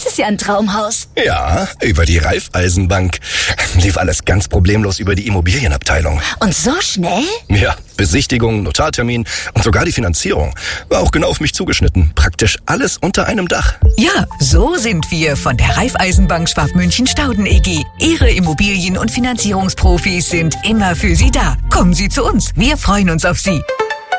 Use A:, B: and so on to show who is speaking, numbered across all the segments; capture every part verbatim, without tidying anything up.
A: ist ja ein Traumhaus.
B: Ja, über die Raiffeisenbank. Lief alles ganz problemlos über die Immobilienabteilung.
A: Und so schnell?
B: Ja, Besichtigung, Notartermin und sogar die Finanzierung. War auch genau auf mich zugeschnitten. Praktisch alles unter einem Dach.
C: Ja, so sind wir von der Raiffeisenbank Schwabmünchen-Stauden E G. Ihre Immobilien- und Finanzierungsprofis sind immer für Sie da. Kommen Sie zu uns. Wir freuen uns auf Sie.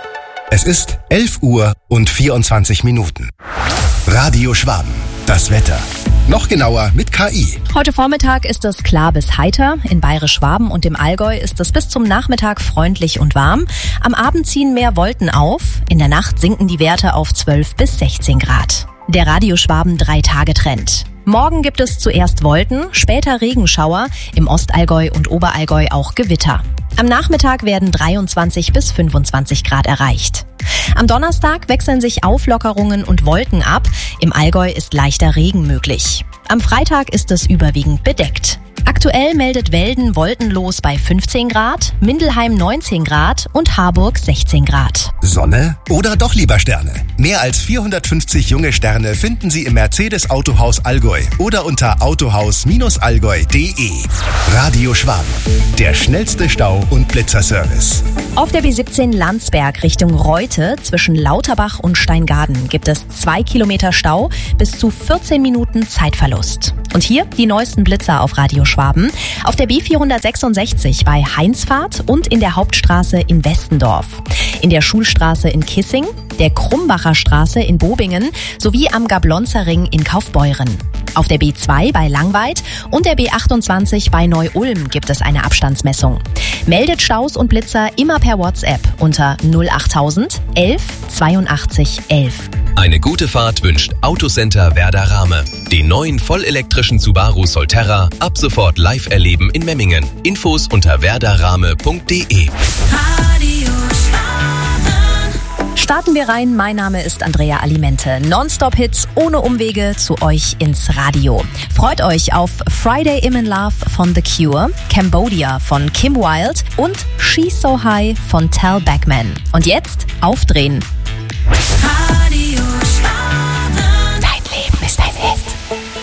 D: Es ist elf Uhr und vierundzwanzig Minuten. Radio Schwaben. Das Wetter. Noch genauer mit K I.
E: Heute Vormittag ist es klar bis heiter. In Bayerisch-Schwaben und im Allgäu ist es bis zum Nachmittag freundlich und warm. Am Abend ziehen mehr Wolken auf. In der Nacht sinken die Werte auf zwölf bis sechzehn Grad. Der Radio Schwaben drei-Tage-Trend. Morgen gibt es zuerst Wolken, später Regenschauer, im Ostallgäu und Oberallgäu auch Gewitter. Am Nachmittag werden dreiundzwanzig bis fünfundzwanzig Grad erreicht. Am Donnerstag wechseln sich Auflockerungen und Wolken ab. Im Allgäu ist leichter Regen möglich. Am Freitag ist es überwiegend bedeckt. Aktuell meldet Welden wolkenlos bei fünfzehn Grad, Mindelheim neunzehn Grad und Harburg sechzehn Grad.
D: Sonne oder doch lieber Sterne? Mehr als vierhundertfünfzig junge Sterne finden Sie im Mercedes Autohaus Allgäu oder unter autohaus allgäu punkt de. Radio Schwaben, der schnellste Stau- und Blitzerservice.
E: Auf der B siebzehn Landsberg Richtung Reute zwischen Lauterbach und Steingaden gibt es zwei Kilometer Stau, bis zu vierzehn Minuten Zeitverlust. Und hier die neuesten Blitzer auf Radio Schwaben. Auf der B vierhundertsechsundsechzig bei Heinzfahrt und in der Hauptstraße in Westendorf. In der Schulstraße in Kissing, der Krumbacher Straße in Bobingen sowie am Gablonzer Ring in Kaufbeuren. Auf der B zwei bei Langweid und der B achtundzwanzig bei Neu-Ulm gibt es eine Abstandsmessung. Meldet Staus und Blitzer immer per WhatsApp unter null achttausend elf zweiundachtzig elf.
F: Eine gute Fahrt wünscht Autocenter Werder Rahme. Den neuen vollelektrischen Subaru Solterra ab sofort live erleben in Memmingen. Infos unter werderrahme punkt de.
E: Starten wir rein. Mein Name ist Andrea Alimente. Non-Stop-Hits ohne Umwege zu euch ins Radio. Freut euch auf Friday I'm in Love von The Cure, Cambodia von Kim Wilde und She's So High von Tal Beckman. Und jetzt aufdrehen.
G: Radio